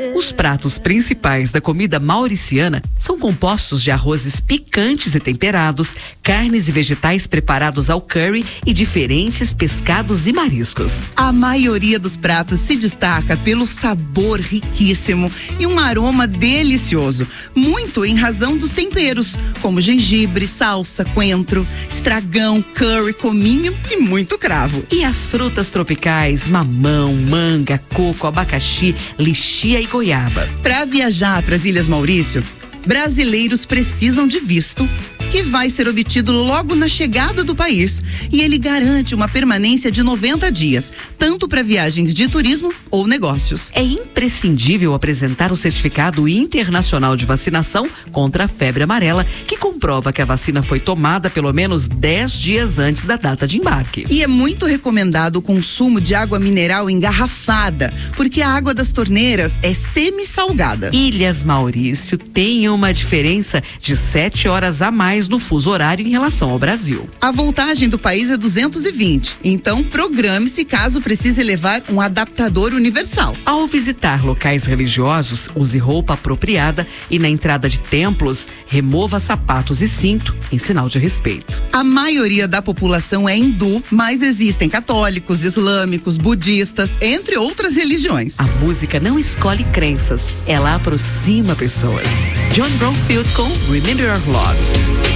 Os pratos principais da comida mauriciana são compostos de arrozes picantes e temperados, carnes e vegetais preparados ao curry e diferentes pescados e mariscos. A maioria dos pratos se destaca pelo sabor riquíssimo e um aroma delicioso, muito em razão dos temperos, como gengibre, salsa, coentro, estragão, curry, cominho e muito cravo. E as frutas tropicais, mamão, manga, coco, abacaxi, lixia e goiaba. Para viajar para as Ilhas Maurício, brasileiros precisam de visto, que vai ser obtido logo na chegada do país, e ele garante uma permanência de 90 dias, tanto para viagens de turismo ou negócios. É imprescindível apresentar o certificado internacional de vacinação contra a febre amarela, que comprova que a vacina foi tomada pelo menos 10 dias antes da data de embarque. E é muito recomendado o consumo de água mineral engarrafada, porque a água das torneiras é semi-salgada. Ilhas Maurício tem uma diferença de 7 horas a mais no fuso horário em relação ao Brasil. A voltagem do país é 220, então programe-se caso precise levar um adaptador universal. Ao visitar locais religiosos, use roupa apropriada e na entrada de templos, remova sapatos e cinto em sinal de respeito. A maioria da população é hindu, mas existem católicos, islâmicos, budistas, entre outras religiões. A música não escolhe crenças, ela aproxima pessoas. John Bromfield com Remember Our Love.